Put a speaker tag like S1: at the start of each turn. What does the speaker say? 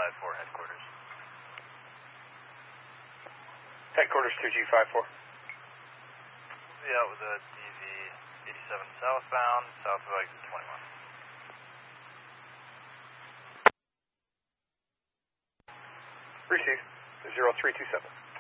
S1: for headquarters.
S2: Headquarters 2G54.
S1: Yeah, with a DV 87 southbound, south of exit 21.
S2: Receive 0327.